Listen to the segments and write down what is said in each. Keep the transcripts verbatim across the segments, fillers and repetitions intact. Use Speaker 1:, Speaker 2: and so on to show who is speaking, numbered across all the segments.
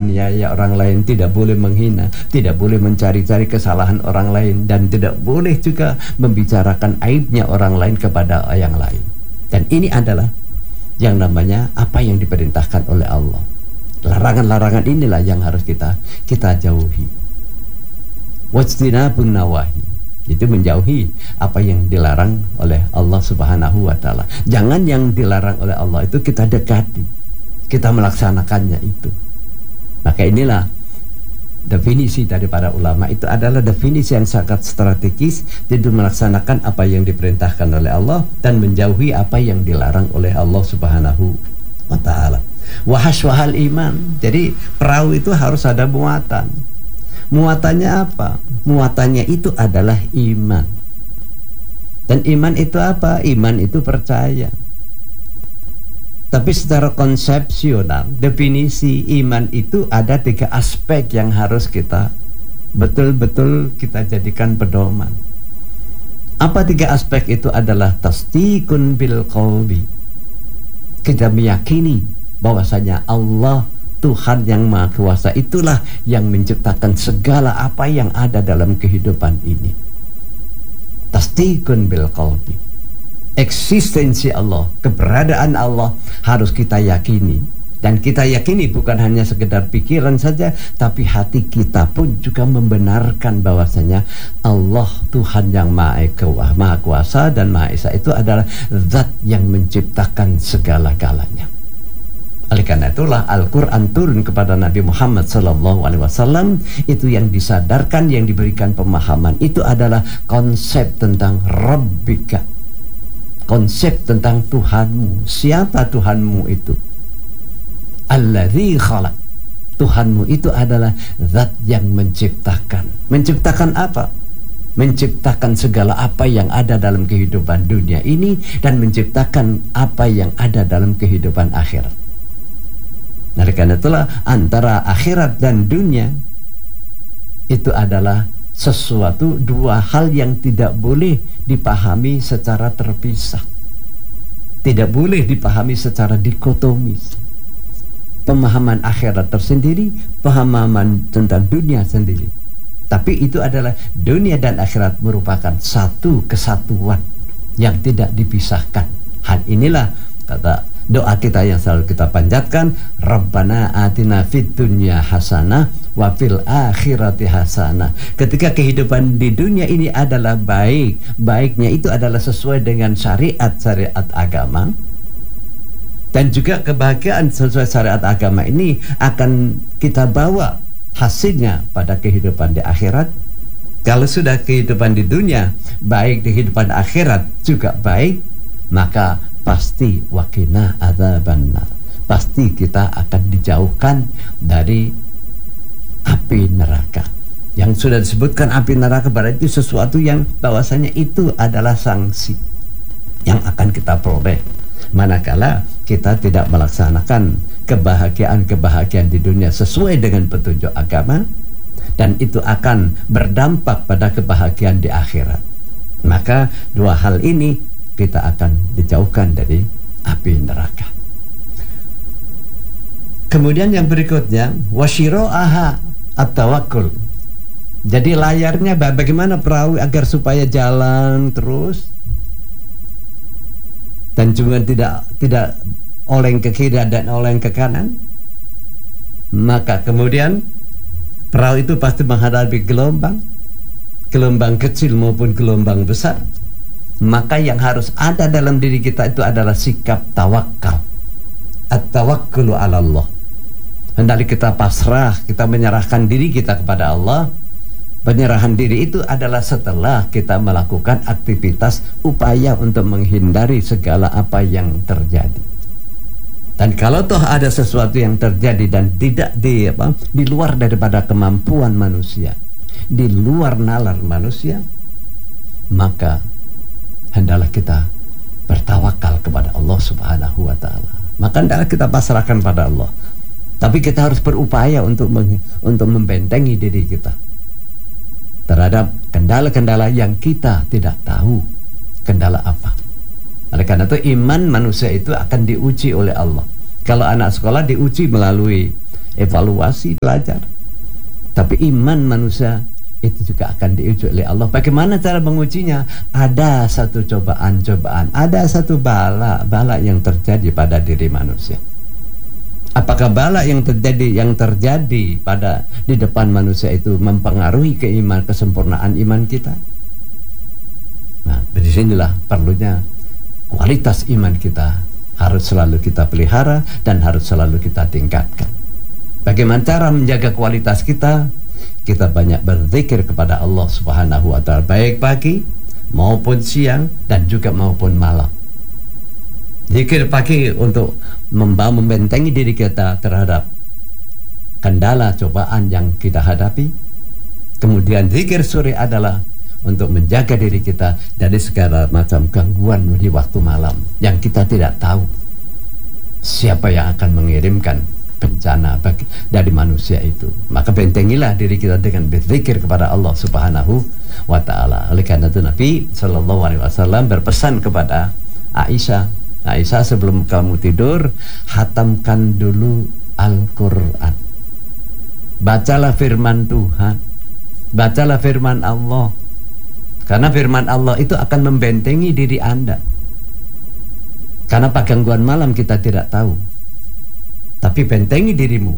Speaker 1: menganiaya orang lain, tidak boleh menghina, tidak boleh mencari-cari kesalahan orang lain, dan tidak boleh juga membicarakan aibnya orang lain kepada yang lain. Dan ini adalah yang namanya apa yang diperintahkan oleh Allah. Larangan-larangan inilah yang harus kita kita jauhi. Wajtinabun nawahi, itu menjauhi apa yang dilarang oleh Allah Subhanahu wa taala. Jangan yang dilarang oleh Allah itu kita dekati, kita melaksanakannya itu. Maka inilah definisi dari para ulama, itu adalah definisi yang sangat strategis, yaitu melaksanakan apa yang diperintahkan oleh Allah dan menjauhi apa yang dilarang oleh Allah Subhanahu wa taala. Wahaswahal iman. Jadi perahu itu harus ada muatan. Muatannya apa? Muatannya itu adalah iman. Dan iman itu apa? Iman itu percaya. Tapi secara konsepsional, definisi iman itu ada tiga aspek yang harus kita betul-betul kita jadikan pedoman. Apa tiga aspek itu? Adalah tasdiqun bil qalbi. Kita meyakini bahwasanya Allah Tuhan yang Maha Kuasa itulah yang menciptakan segala apa yang ada dalam kehidupan ini. Tasdiqun bil qalbi. Eksistensi Allah, keberadaan Allah harus kita yakini. Dan kita yakini bukan hanya sekedar pikiran saja, tapi hati kita pun juga membenarkan bahwasanya Allah Tuhan yang Maha Kuasa, Maha Kuasa dan Maha Esa itu adalah zat yang menciptakan segala-galanya. Oleh karena itulah Al-Quran turun kepada Nabi Muhammad sallallahu alaihi wasallam, itu yang disadarkan, yang diberikan pemahaman itu adalah konsep tentang Rabbika, konsep tentang Tuhanmu. Siapa Tuhanmu itu? Alladzi khalaq. Tuhanmu itu adalah zat yang menciptakan. Menciptakan apa? Menciptakan segala apa yang ada dalam kehidupan dunia ini dan menciptakan apa yang ada dalam kehidupan akhirat. Nah, karena itulah antara akhirat dan dunia itu adalah sesuatu, dua hal yang tidak boleh dipahami secara terpisah, tidak boleh dipahami secara dikotomis. Pemahaman akhirat tersendiri, pemahaman tentang dunia sendiri. Tapi itu adalah dunia dan akhirat merupakan satu kesatuan yang tidak dipisahkan. Hal inilah kata doa kita yang selalu kita panjatkan, Rabbana atina fid dunya hasanah wa fil akhirati hasanah. Ketika kehidupan di dunia ini adalah baik, baiknya itu adalah sesuai dengan syariat-syariat agama, dan juga kebahagiaan sesuai syariat agama ini akan kita bawa hasilnya pada kehidupan di akhirat. Kalau sudah kehidupan di dunia baik, di kehidupan akhirat juga baik, maka pasti wakina adzabannar, pasti kita akan dijauhkan dari api neraka. Yang sudah disebutkan api neraka berarti sesuatu yang bahwasanya itu adalah sanksi yang akan kita peroleh manakala kita tidak melaksanakan kebahagiaan-kebahagiaan di dunia sesuai dengan petunjuk agama, dan itu akan berdampak pada kebahagiaan di akhirat. Maka dua hal ini kita akan dijauhkan dari api neraka. Kemudian yang berikutnya, wasyiro'aha at-tawakkul. Jadi layarnya bagaimana perahu agar supaya jalan terus dan juga tidak tidak oleng ke kiri dan oleng ke kanan. Maka kemudian perahu itu pasti menghadapi gelombang, gelombang kecil maupun gelombang besar. Maka yang harus ada dalam diri kita itu adalah sikap tawakal. At-tawakkulu 'ala Allah. Hendaknya kita pasrah, kita menyerahkan diri kita kepada Allah. Penyerahan diri itu adalah setelah kita melakukan aktivitas upaya untuk menghindari segala apa yang terjadi. Dan kalau toh ada sesuatu yang terjadi dan tidak di apa, di luar daripada kemampuan manusia, di luar nalar manusia, maka hendaklah kita bertawakal kepada Allah Subhanahu wa taala. Maka hendaklah kita pasrahkan pada Allah. Tapi kita harus berupaya untuk meng, untuk membentengi diri kita terhadap kendala-kendala yang kita tidak tahu kendala apa. Oleh karena itu iman manusia itu akan diuji oleh Allah. Kalau anak sekolah diuji melalui evaluasi, belajar. Tapi iman manusia itu juga akan diuji oleh Allah. Bagaimana cara mengujinya? Ada satu cobaan-cobaan, ada satu bala, bala yang terjadi pada diri manusia. Apakah bala yang terjadi yang terjadi pada di depan manusia itu mempengaruhi keiman, kesempurnaan iman kita? Nah, dari sinilah perlunya kualitas iman kita harus selalu kita pelihara dan harus selalu kita tingkatkan. Bagaimana cara menjaga kualitas kita? Kita banyak berzikir kepada Allah Subhanahu wa Ta'ala, baik pagi maupun siang dan juga maupun malam. Zikir pagi untuk membawa membentengi diri kita terhadap kendala cobaan yang kita hadapi. Kemudian zikir sore adalah untuk menjaga diri kita dari segala macam gangguan di waktu malam yang kita tidak tahu siapa yang akan mengirimkan bencana bagi, dari manusia itu. Maka bentengilah diri kita dengan berzikir kepada Allah Subhanahu wa Ta'ala. Oleh karena itu Nabi Shallallahu Alaihi Wasallam berpesan kepada Aisyah, Aisyah, sebelum kamu tidur hatamkan dulu Al-Quran, bacalah firman Tuhan, bacalah firman Allah, karena firman Allah itu akan membentengi diri Anda. Karena pada gangguan malam kita tidak tahu, tapi bentengi dirimu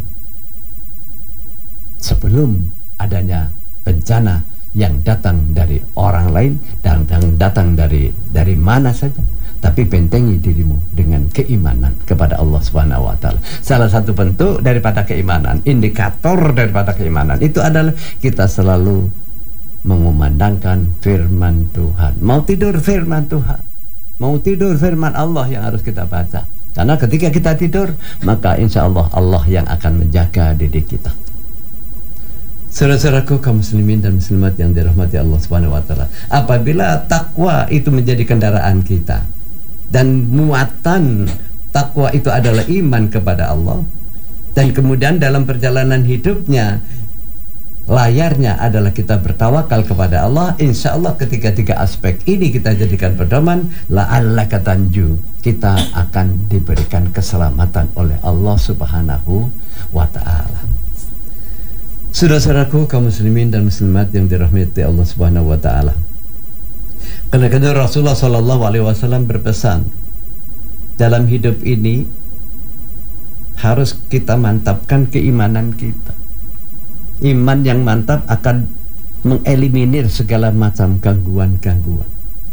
Speaker 1: sebelum adanya bencana yang datang dari orang lain dan yang datang dari dari mana saja. Tapi bentengi dirimu dengan keimanan kepada Allah Subhanahu wa Ta'ala. Salah satu bentuk daripada keimanan, indikator daripada keimanan itu adalah kita selalu mengumandangkan firman Tuhan. Mau tidur firman Tuhan, mau tidur firman Allah yang harus kita baca. Karena ketika kita tidur, maka insya Allah Allah yang akan menjaga diri kita. Saudara-saudaraku kaum muslimin dan muslimat yang dirahmati Allah Subhanahu wa Ta'ala, apabila takwa itu menjadi kendaraan kita dan muatan takwa itu adalah iman kepada Allah, dan kemudian dalam perjalanan hidupnya layarnya adalah kita bertawakal kepada Allah, insya Allah ketika tiga aspek ini kita jadikan pedoman, la'allaka tanju, kita akan diberikan keselamatan oleh Allah Subhanahu wa Ta'ala. Saudara-saudaraku kaum muslimin dan muslimat yang dirahmati Allah Subhanahu wa Ta'ala, karena Rasulullah Shallallahu Alaihi Wasallam berpesan, dalam hidup ini harus kita mantapkan keimanan kita. Iman yang mantap akan mengeliminir segala macam gangguan-gangguan.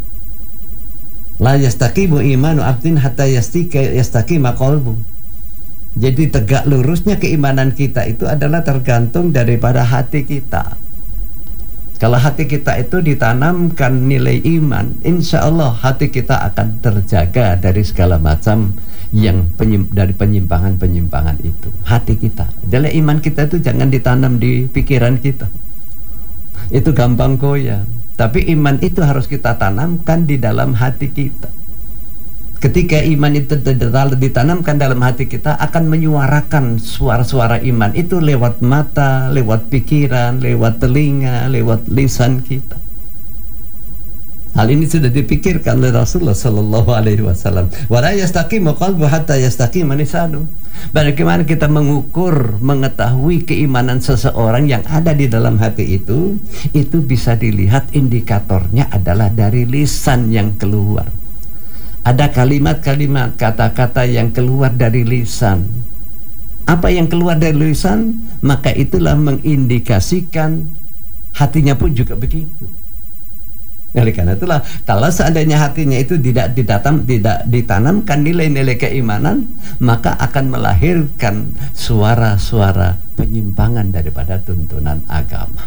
Speaker 1: La yastaqimu imanu abdin hatta yastaqima qalbu. Jadi tegak lurusnya keimanan kita itu adalah tergantung daripada hati kita. Kalau hati kita itu ditanamkan nilai iman, insya Allah hati kita akan terjaga dari segala macam yang penyim, dari penyimpangan-penyimpangan itu. Hati kita, jadi iman kita itu jangan ditanam di pikiran kita. Itu gampang goyah. Tapi iman itu harus kita tanamkan di dalam hati kita. Ketika iman itu ditanamkan dalam hati kita, akan menyuarakan suara-suara iman itu lewat mata, lewat pikiran, lewat telinga, lewat lisan kita. Hal ini sudah dipikirkan oleh Rasulullah Sallallahu Alaihi Wasallam. Wa la yastaqimu qalbu hatta yastaqima lisanu. Bagaimana kita mengukur, mengetahui keimanan seseorang yang ada di dalam hati itu? Itu bisa dilihat indikatornya adalah dari lisan yang keluar. Ada kalimat-kalimat, kata-kata yang keluar dari lisan. Apa yang keluar dari lisan, maka itulah mengindikasikan hatinya pun juga begitu. Oleh karena itulah, kalau seandainya hatinya itu tidak didatam, tidak ditanamkan nilai-nilai keimanan, maka akan melahirkan suara-suara penyimpangan daripada tuntunan agama.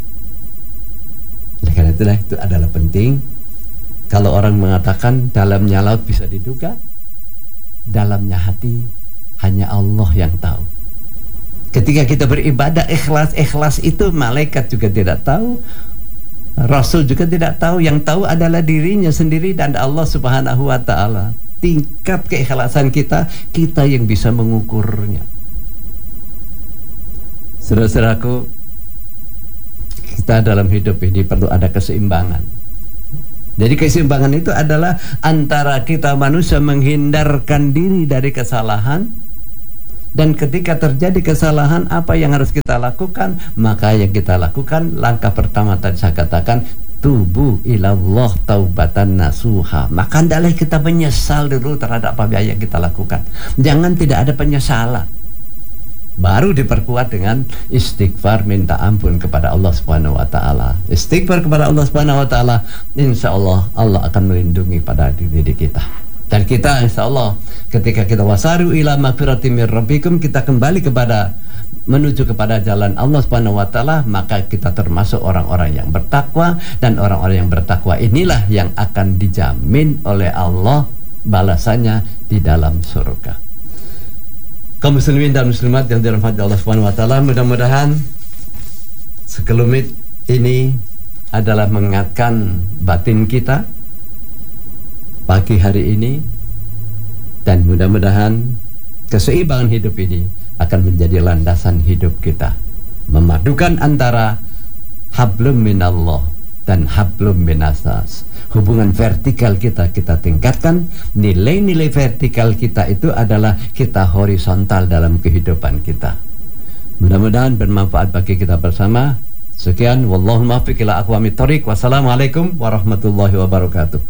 Speaker 1: Oleh karena itulah, itu adalah penting. Kalau orang mengatakan dalamnya laut bisa diduga, dalamnya hati hanya Allah yang tahu. Ketika kita beribadah ikhlas-ikhlas itu malaikat juga tidak tahu, Rasul juga tidak tahu. Yang tahu adalah dirinya sendiri dan Allah Subhanahu wa Ta'ala. Tingkat keikhlasan kita, kita yang bisa mengukurnya. Saudara-saudaraku, kita dalam hidup ini perlu ada keseimbangan. Jadi keseimbangan itu adalah antara kita manusia menghindarkan diri dari kesalahan, Dan ketika terjadi kesalahan, apa yang harus kita lakukan? Maka yang kita lakukan, langkah pertama tadi saya katakan, tubu ilallah taubatan nasuha. Maka hendaklah kita menyesal dulu terhadap apa yang kita lakukan. Jangan tidak ada penyesalan. Baru diperkuat dengan istighfar, minta ampun kepada Allah Subhanahu wa taala. Istighfar kepada Allah Subhanahu wa taala, insya Allah Allah akan melindungi pada diri kita. Dan kita insya Allah ketika kita wasaru ila magfiratin mir rabbikum, kita kembali kepada menuju kepada jalan Allah Subhanahu wa taala, maka kita termasuk orang-orang yang bertakwa, dan orang-orang yang bertakwa inilah yang akan dijamin oleh Allah balasannya di dalam surga. Kaum muslimin dan muslimat yang dirahmati Allah Subhanahu wa taala, mudah-mudahan sekelumit ini adalah mengingatkan batin kita pagi hari ini, dan mudah-mudahan keseimbangan hidup ini akan menjadi landasan hidup kita, memadukan antara hablum minallah dan hablum minasas. Hubungan vertikal kita kita tingkatkan, nilai-nilai vertikal kita itu adalah kita horizontal dalam kehidupan kita. Mudah-mudahan bermanfaat bagi kita bersama. Sekian, wallahul muwaffiq ila aqwamit thoriq. Wassalamualaikum warahmatullahi wabarakatuh.